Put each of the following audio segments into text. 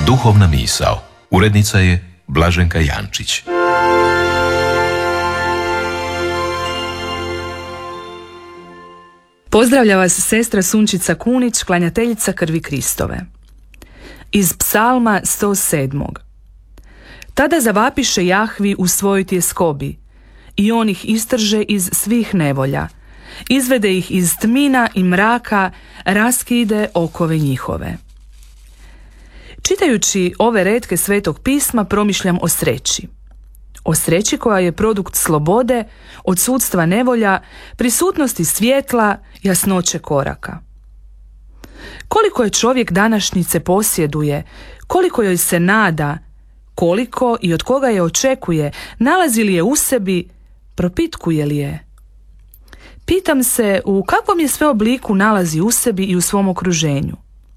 Duhovna misao. Urednica je Blaženka Jančić. Pozdravlja vas sestra Sunčica Kunić, klanjateljica krvi Kristove. Iz Psalma 107. Tada zavapiše Jahvi u svojoj tjeskobi i on ih istrže iz svih nevolja, izvede ih iz tmina i mraka, raskide okove njihove. Čitajući ove retke Svetog pisma promišljam o sreći. O sreći koja je produkt slobode, odsudstva nevolja, prisutnosti svjetla, jasnoće koraka. Koliko je čovjek današnjice posjeduje, koliko joj se nada, koliko i od koga je očekuje, nalazi li je u sebi, propitkuje li je. Pitam se u kakvom je sve obliku nalazi u sebi i u svom okruženju.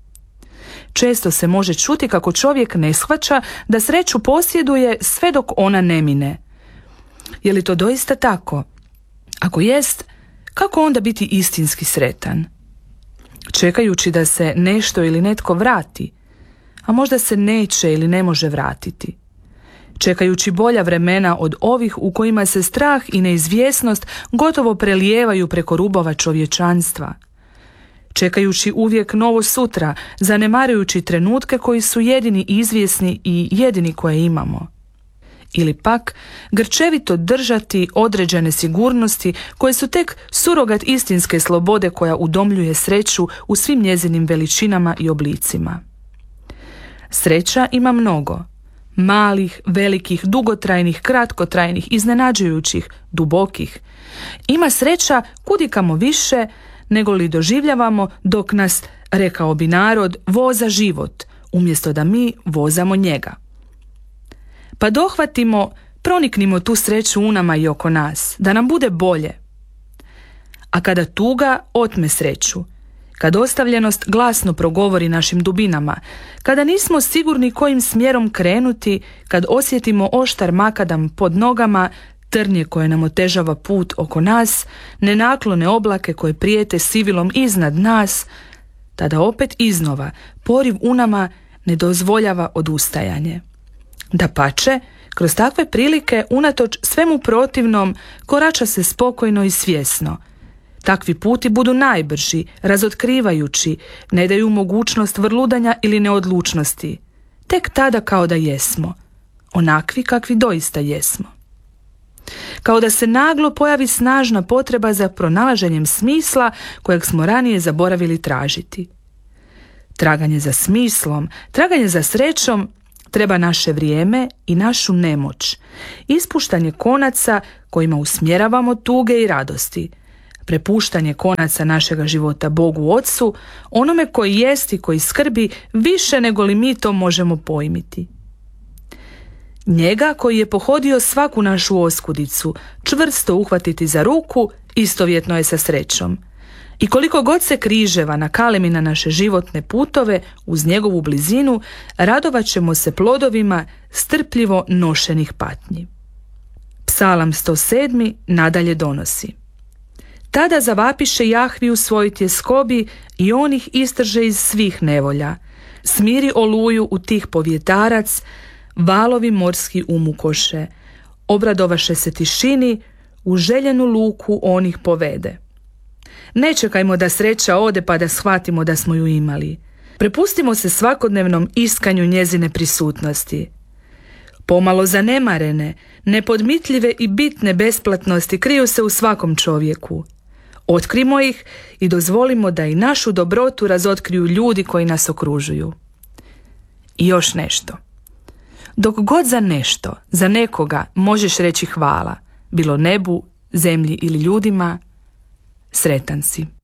Često se može čuti kako čovjek ne shvaća da sreću posjeduje sve dok ona ne mine. Je li to doista tako? Ako jest, kako onda biti istinski sretan? Čekajući da se nešto ili netko vrati, a možda se neće ili ne može vratiti. Čekajući bolja vremena od ovih u kojima se strah i neizvjesnost gotovo prelijevaju preko rubova čovječanstva. Čekajući uvijek novo sutra, zanemarujući trenutke koji su jedini izvjesni i jedini koje imamo. Ili pak grčevito držati određene sigurnosti koje su tek surogat istinske slobode koja udomljuje sreću u svim njezinim veličinama i oblicima. Sreća ima mnogo. Malih, velikih, dugotrajnih, kratkotrajnih, iznenađujućih, dubokih. Ima sreća kudikamo više nego li doživljavamo dok nas, rekao bi narod, voza život, umjesto da mi vozamo njega. Pa dohvatimo, proniknimo tu sreću u nama i oko nas, da nam bude bolje. A kada tuga otme sreću, kad ostavljenost glasno progovori našim dubinama, kada nismo sigurni kojim smjerom krenuti, kad osjetimo oštar makadam pod nogama, trnje koje nam otežava put oko nas, nenaklone oblake koje prijete sivilom iznad nas, tada opet iznova poriv u nama ne dozvoljava odustajanje. Dapače, kroz takve prilike, unatoč svemu protivnom, korača se spokojno i svjesno. Takvi puti budu najbrži, razotkrivajući, ne daju mogućnost vrludanja ili neodlučnosti. Tek tada kao da jesmo, onakvi kakvi doista jesmo. Kao da se naglo pojavi snažna potreba za pronalaženjem smisla kojeg smo ranije zaboravili tražiti. Traganje za smislom, traganje za srećom treba naše vrijeme i našu nemoć, ispuštanje konaca kojima usmjeravamo tuge i radosti, prepuštanje konaca našega života Bogu Otcu, onome koji jest i koji skrbi više nego li mi to možemo pojmiti. Njega koji je pohodio svaku našu oskudicu, čvrsto uhvatiti za ruku, istovjetno je sa srećom. I koliko god se križeva nakalemi na naše životne putove, uz njegovu blizinu, radovat ćemo se plodovima strpljivo nošenih patnji. Psalam 107. nadalje donosi: Tada zavapiše Jahvi u svojoj tjeskobi i on ih istrže iz svih nevolja. Smiri oluju u tih povjetarac, valovi morski umukoše. Obradovaše se tišini, u željenu luku on ih povede. Ne čekajmo da sreća ode pa da shvatimo da smo ju imali. Prepustimo se svakodnevnom iskanju njezine prisutnosti. Pomalo zanemarene, nepodmitljive i bitne besplatnosti kriju se u svakom čovjeku. Otkrimo ih i dozvolimo da i našu dobrotu razotkriju ljudi koji nas okružuju. I još nešto. Dok god za nešto, za nekoga možeš reći hvala, bilo nebu, zemlji ili ljudima, sretan si.